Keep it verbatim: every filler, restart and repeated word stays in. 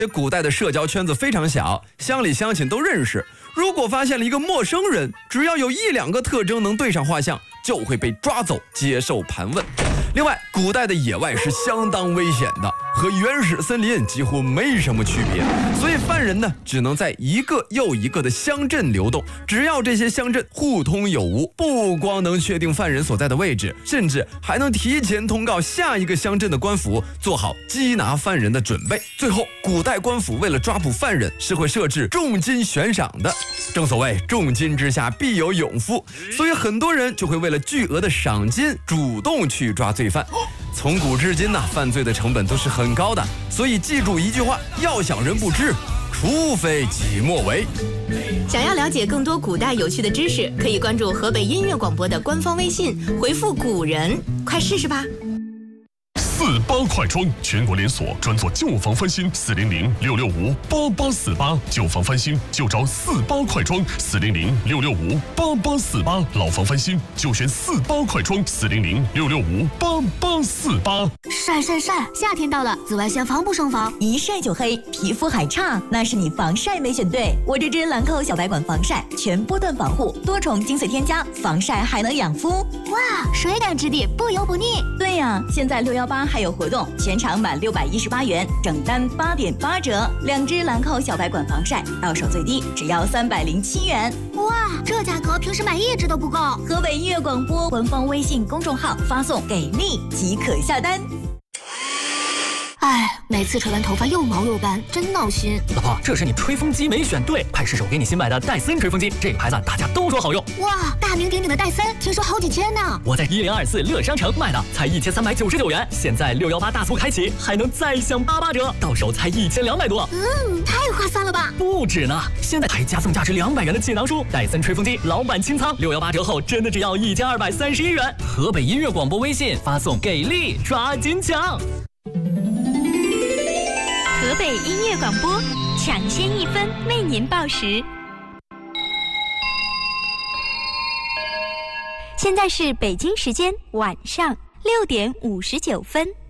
古代的社交圈子非常小，乡里乡亲都认识。如果发现了一个陌生人，只要有一两个特征能对上画像，就会被抓走接受盘问。另外，古代的野外是相当危险的，和原始森林几乎没什么区别，所以犯人呢只能在一个又一个的乡镇流动。只要这些乡镇互通有无，不光能确定犯人所在的位置，甚至还能提前通告下一个乡镇的官府，做好缉拿犯人的准备。最后，古代官府为了抓捕犯人，是会设置重金悬赏的。正所谓重金之下必有勇夫，所以很多人就会为了巨额的赏金主动去抓罪犯。从古至今呢、啊，犯罪的成本都是很高的，所以记住一句话：要想人不知，除非己莫为。 想要了解更多古代有趣的知识，可以关注河北音乐广播的官方微信，回复古人，快试试吧。 四八快装，全国连锁，专做旧房翻新，四零零六六五八八四八，旧房翻新就找四八快装，四零零六六五八八四八，老房翻新就选四八快装，四零零六六五八八四八。 晒晒晒，夏天到了，紫外线防不胜防， 一晒就黑，皮肤还差，那是你防晒没选对。我这支兰蔻小白管防晒，全波段防护，多重精粹添加，防晒还能养肤。 哇，水感质地，不油不腻。 对呀、啊，现在六幺八还有活动，全场满六百一十八元，整单八点八折。两支兰蔻小白管防晒，到手最低只要三百零七元。 哇，这价格平时买一支都不够。 河北音乐广播官方微信公众号发送给力即可下单。 哎，每次吹完头发又毛又干，真闹心。 老婆，这是你吹风机没选对，快试试我给你新买的戴森吹风机，这个牌子大家都说好用。 哇，大名鼎鼎的戴森，听说好几千呢。 我在一零二四乐商城买的，才一千三百九十九元，现在六幺八大促开启，还能再享八八折，到手才一千两百多。 嗯，太划算了吧？ 不止呢，现在还加送价值两百元的锦囊书，戴森吹风机老板清仓，六幺八折后真的只要一千二百三十一元。河北音乐广播微信发送给力，抓紧抢。 河北音乐广播，抢先一分为您报时。现在是北京时间晚上六点五十九分。